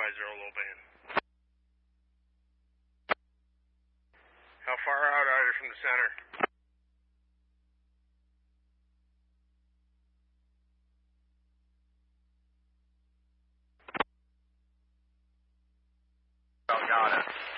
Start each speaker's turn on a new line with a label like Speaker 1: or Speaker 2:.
Speaker 1: low band. How far out are you from the center?
Speaker 2: Oh, got it.